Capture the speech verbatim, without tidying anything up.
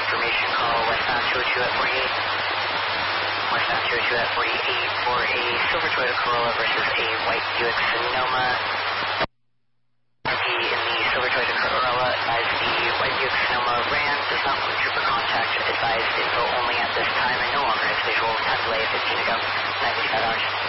information call westbound two oh two at forty-eight. Westbound two oh two at forty-eight for a silver Toyota Corolla versus a white Buick Sonoma. In the silver Toyota Corolla, advise the white Buick Sonoma ran, does not want trooper contact, advised info only at this time and no longer has visual, time delay fifteen to go, nine fifty-five hours.